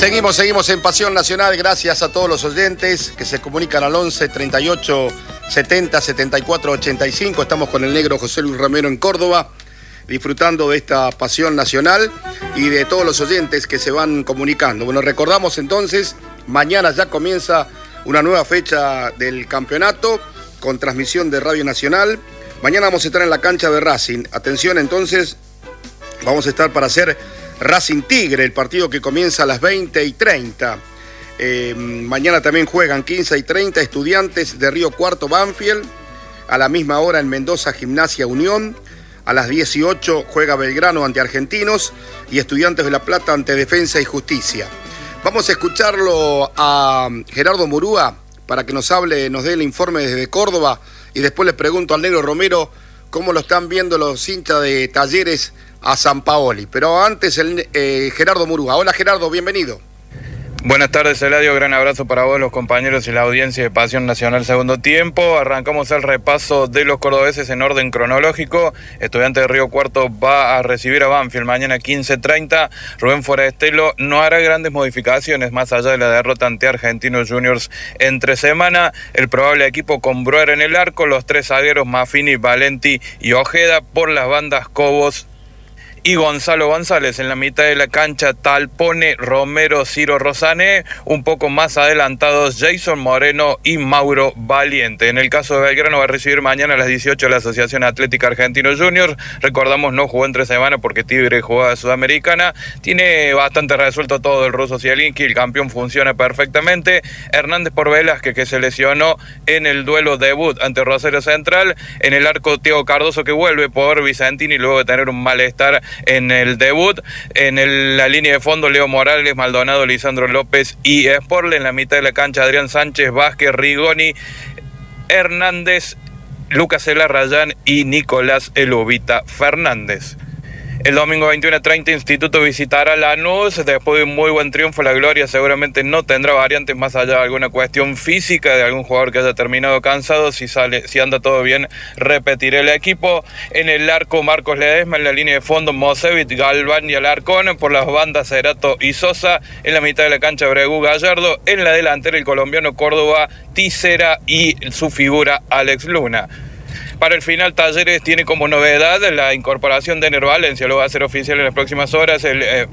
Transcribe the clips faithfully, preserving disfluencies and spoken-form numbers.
Seguimos, seguimos en Pasión Nacional. Gracias a todos los oyentes que se comunican al once, treinta y ocho, setenta, setenta y cuatro, ochenta y cinco. Estamos con el negro José Luis Romero en Córdoba, disfrutando de esta Pasión Nacional y de todos los oyentes que se van comunicando. Bueno, recordamos entonces, mañana ya comienza una nueva fecha del campeonato con transmisión de Radio Nacional. Mañana vamos a estar en la cancha de Racing. Atención entonces, vamos a estar para hacer Racing Tigre, el partido que comienza a las veinte y treinta. Eh, mañana también juegan quince y treinta Estudiantes de Río Cuarto Banfield. A la misma hora en Mendoza Gimnasia Unión. A las dieciocho juega Belgrano ante Argentinos y Estudiantes de La Plata ante Defensa y Justicia. Vamos a escucharlo a Gerardo Murúa para que nos hable, nos dé el informe desde Córdoba y después le pregunto al negro Romero cómo lo están viendo los hinchas de Talleres a Sampaoli. Pero antes, el, eh, Gerardo Murúa. Hola Gerardo, bienvenido. Buenas tardes, Eladio, gran abrazo para vos, los compañeros y la audiencia de Pasión Nacional Segundo Tiempo. Arrancamos el repaso de los cordobeses en orden cronológico. Estudiantes de Río Cuarto va a recibir a Banfield mañana quince treinta. Rubén Forestelo no hará grandes modificaciones más allá de la derrota ante Argentinos Juniors entre semana. El probable equipo con Broer en el arco, los tres zagueros Maffini, Valenti y Ojeda, por las bandas Cobos y Gonzalo González. En la mitad de la cancha Talpone, Romero, Ciro Rosané, un poco más adelantados Jason Moreno y Mauro Valiente. En el caso de Belgrano va a recibir mañana a las dieciocho la Asociación Atlética Argentinos Juniors. Recordamos, no jugó entre semana porque Tigre jugaba Sudamericana. Tiene bastante resuelto todo el ruso Zielinski, el campeón funciona perfectamente. Hernández por Velázquez, que se lesionó en el duelo debut ante Rosario Central. En el arco Thiago Cardoso, que vuelve por Vicentini luego de tener un malestar en el debut. En el, la línea de fondo Leo Morales, Maldonado, Lisandro López y Sporle. En la mitad de la cancha Adrián Sánchez, Vázquez, Rigoni, Hernández, Lucas Elarrayán y Nicolás Elovita Fernández. El domingo veintiuno treinta Instituto visitará Lanús. Después de un muy buen triunfo, la Gloria seguramente no tendrá variantes más allá de alguna cuestión física de algún jugador que haya terminado cansado. Si sale, si anda todo bien, repetirá el equipo. En el arco Marcos Ledesma, en la línea de fondo Mosevich, Galván y Alarcón, por las bandas Cerato y Sosa. En la mitad de la cancha Bregú, Gallardo. En la delantera el colombiano Córdoba, Tisera y su figura Alex Luna. Para el final, Talleres tiene como novedad la incorporación de Ener Valencia, lo va a hacer oficial en las próximas horas. El eh,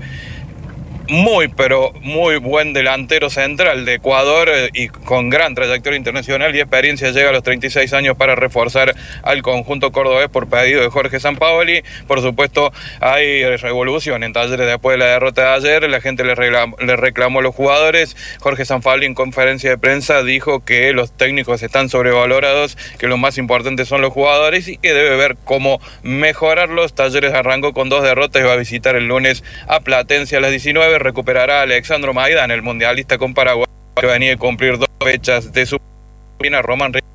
muy, pero muy buen delantero central de Ecuador eh, y con gran trayectoria internacional y experiencia, llega a los treinta y seis años para reforzar al conjunto cordobés por pedido de Jorge Sampaoli. Por supuesto, hay revolución en Talleres después de la derrota de ayer. La gente le reclamó, le reclamó a los jugadores. Jorge Sampaoli en conferencia de prensa dijo que los técnicos están sobrevalorados, que lo más importante son los jugadores y que debe ver cómo mejorarlos. Talleres arrancó con dos derrotas y va a visitar el lunes a Platense a las diecinueve. Recuperará a Alexandro Maidán, el mundialista con Paraguay, que venía a cumplir dos fechas de su... Román